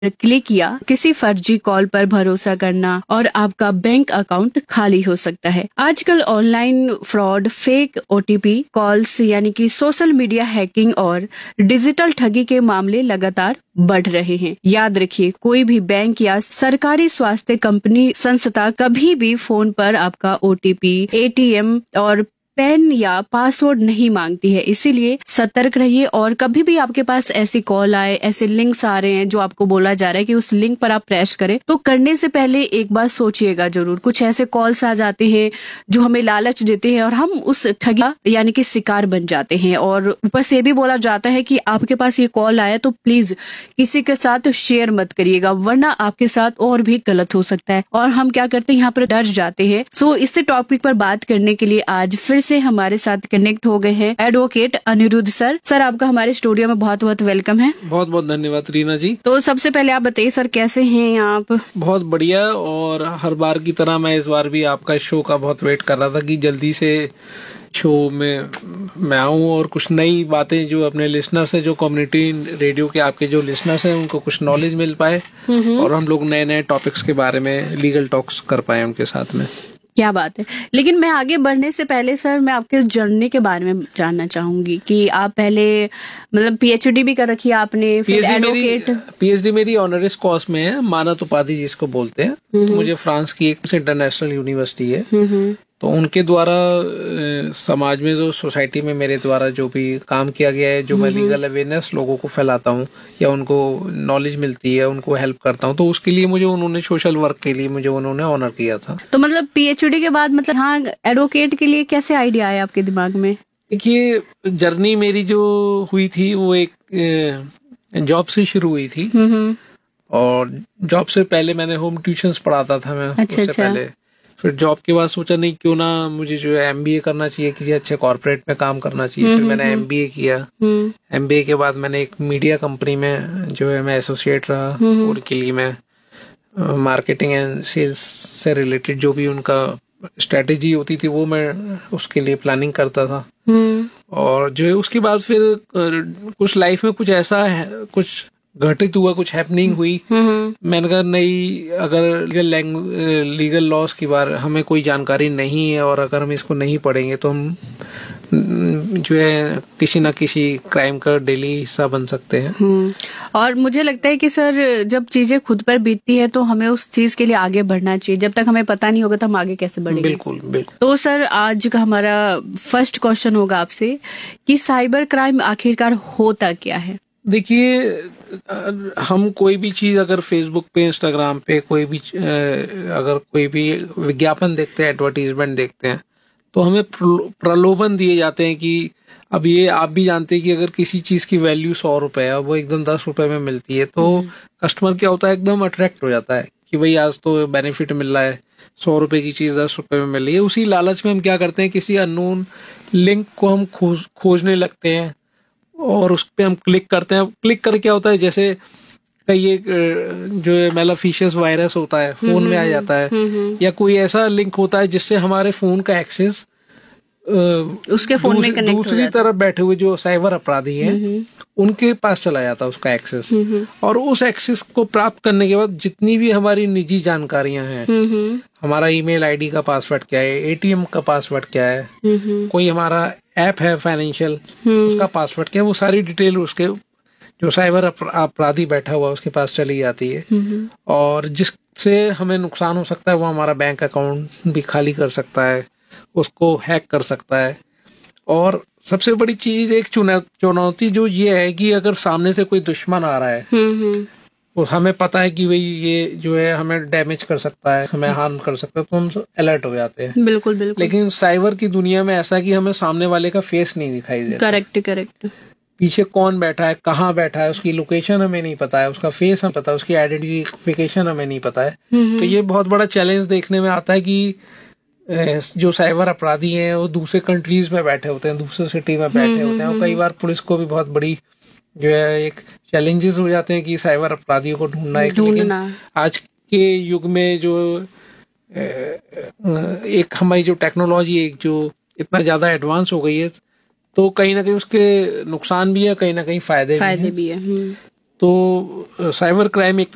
Click या किसी फर्जी कॉल पर भरोसा करना और आपका बैंक अकाउंट खाली हो सकता है। आजकल online fraud, fake OTP calls यानी कि सोशल मीडिया हैकिंग और डिजिटल ठगी के मामले लगातार बढ़ रहे हैं। याद रखिए, कोई भी बैंक या सरकारी स्वास्थ्य कंपनी संस्था कभी भी फोन पर आपका ओटीपी, एटीएम और पैन या पासवर्ड नहीं मांगती है। इसीलिए सतर्क रहिए और कभी भी आपके पास ऐसी कॉल आए, ऐसे लिंक्स आ रहे हैं जो आपको बोला जा रहा है कि उस लिंक पर आप प्रेस करें, तो करने से पहले एक बार सोचिएगा जरूर। कुछ ऐसे कॉल्स आ जाते हैं जो हमें लालच देते हैं और हम उस ठगी यानी कि शिकार बन जाते हैं। और ऊपर से ये भी बोला जाता है कि आपके पास ये कॉल आया तो प्लीज किसी के साथ शेयर मत करिएगा, वरना आपके साथ और भी गलत हो सकता है। और हम क्या करते हैं, यहाँ पर डर जाते हैं। सो इस टॉपिक पर बात करने के लिए आज फिर से हमारे साथ कनेक्ट हो गए हैं एडवोकेट अनिरुद्ध सर। सर, आपका हमारे स्टूडियो में बहुत बहुत वेलकम है। बहुत बहुत धन्यवाद रीना जी। तो सबसे पहले आप बताइए सर, कैसे हैं आप? बहुत बढ़िया, और हर बार की तरह मैं इस बार भी आपका शो का बहुत वेट कर रहा था कि जल्दी से शो में मैं आऊं और कुछ नई बातें जो अपने लिसनर से, जो कम्युनिटी रेडियो के आपके जो लिसनर्स हैं, उनको कुछ नॉलेज मिल पाए और हम लोग नए नए टॉपिक्स के बारे में लीगल टॉक्स कर पाए उनके साथ में। क्या बात है। लेकिन मैं आगे बढ़ने से पहले सर, मैं आपके जर्नी के बारे में जानना चाहूंगी कि आप पहले मतलब पीएचडी भी कर रखी है आपने, फिर एडवोकेट। पीएचडी मेरी ऑनरिस कॉज में है, मानद उपाधि जिसको बोलते हैं। तो मुझे फ्रांस की एक इंटरनेशनल यूनिवर्सिटी है, तो उनके द्वारा समाज में, जो सोसाइटी में मेरे द्वारा जो भी काम किया गया है, जो मैं लीगल अवेयरनेस लोगों को फैलाता हूँ या उनको नॉलेज मिलती है, उनको हेल्प करता हूँ, तो उसके लिए मुझे उन्होंने सोशल वर्क के लिए मुझे उन्होंने ऑनर किया था। तो मतलब पीएचडी के बाद मतलब हाँ, एडवोकेट के लिए कैसे आइडिया आया आपके दिमाग में? देखिए, जर्नी मेरी जो हुई थी वो एक जॉब से शुरू हुई थी, और जॉब से पहले मैंने होम ट्यूशंस पढ़ाता था मैं। अच्छा, उससे पहले फिर जॉब के बाद सोचा नहीं क्यों ना मुझे जो है एमबीए करना चाहिए, किसी अच्छे कॉर्पोरेट में काम करना चाहिए। फिर मैंने एमबीए किया। एमबीए के बाद मैंने एक मीडिया कंपनी में जो है मैं एसोसिएट रहा, उनके लिए मैं मार्केटिंग एंड सेल्स से रिलेटेड जो भी उनका स्ट्रेटेजी होती थी वो मैं उसके लिए प्लानिंग करता था। और जो है उसके बाद फिर कुछ लाइफ में कुछ ऐसा है, कुछ घटित हुआ, कुछ हैपनिंग हुई। मैंने कहा नहीं, अगर लीगल लॉस की बार हमें कोई जानकारी नहीं है और अगर हम इसको नहीं पढ़ेंगे तो हम जो है किसी ना किसी क्राइम का डेली हिस्सा बन सकते हैं। और मुझे लगता है कि सर, जब चीजें खुद पर बीतती है तो हमें उस चीज के लिए आगे बढ़ना चाहिए। जब तक हमें पता नहीं होगा तो हम आगे कैसे बढ़ेंगे? बिल्कुल बिल्कुल। तो सर, आज का हमारा फर्स्ट क्वेश्चन होगा आपसे कि साइबर क्राइम आखिरकार होता क्या है? देखिए, हम कोई भी चीज अगर फेसबुक पे, इंस्टाग्राम पे कोई भी अगर कोई भी विज्ञापन देखते हैं, एडवर्टीजमेंट देखते हैं, तो हमें प्रलोभन दिए जाते हैं कि अब ये आप भी जानते हैं कि अगर किसी चीज की वैल्यू 100 रुपए है, वो एकदम 10 रुपए में मिलती है, तो कस्टमर क्या होता है, एकदम अट्रैक्ट हो जाता है कि भाई आज तो बेनिफिट मिल रहा है, 100 रुपए की चीज 10 रुपए में मिल रही है। उसी लालच में हम क्या करते हैं, किसी अननोन लिंक को हम खोजने लगते हैं और उस पे हम क्लिक करते हैं। क्लिक कर क्या होता है, जैसे कई एक जो है मैलाफिशियस वायरस होता है, फोन में आ जाता है, या कोई ऐसा लिंक होता है जिससे हमारे फोन का एक्सेस उसके फोन में कनेक्ट हो दूसरी तरफ बैठे हुए जो साइबर अपराधी हैं उनके पास चला जाता है उसका एक्सेस। और उस एक्सेस को प्राप्त करने के बाद जितनी भी हमारी निजी जानकारियां हैं, हमारा ईमेल आईडी का पासवर्ड क्या है, एटीएम का पासवर्ड क्या है, कोई हमारा ऐप है फाइनेंशियल, उसका पासवर्ड क्या है, वो सारी डिटेल उसके जो साइबर अपराधी बैठा हुआ उसके पास चली जाती है। और जिससे हमें नुकसान हो सकता है, वो हमारा बैंक अकाउंट भी खाली कर सकता है, उसको हैक कर सकता है। और सबसे बड़ी चीज, एक चुनौती जो ये है कि अगर सामने से कोई दुश्मन आ रहा है और हमें पता है कि भाई ये जो है हमें डैमेज कर सकता है, हमें हार्म कर सकता है, तो हम अलर्ट हो जाते हैं। बिल्कुल बिल्कुल। लेकिन साइबर की दुनिया में ऐसा है कि हमें सामने वाले का फेस नहीं दिखाई देता। करेक्ट। पीछे कौन बैठा है, कहाँ बैठा है, उसकी लोकेशन हमें नहीं पता है, उसका फेस हमें पता है, उसकी आइडेंटिफिकेशन हमें नहीं पता है। तो ये बहुत बड़ा चैलेंज देखने में आता है कि जो साइबर अपराधी हैं वो दूसरे कंट्रीज में बैठे होते हैं, दूसरे सिटी में बैठे होते हैं, और कई बार पुलिस को भी बहुत बड़ी जो है एक चैलेंजेस हो जाते हैं कि साइबर अपराधियों को ढूंढना है। लेकिन आज के युग में जो एक हमारी जो टेक्नोलॉजी एक जो इतना ज्यादा एडवांस हो गई है, तो कहीं ना कहीं उसके नुकसान भी है, कहीं ना कहीं फायदे भी है। तो साइबर क्राइम एक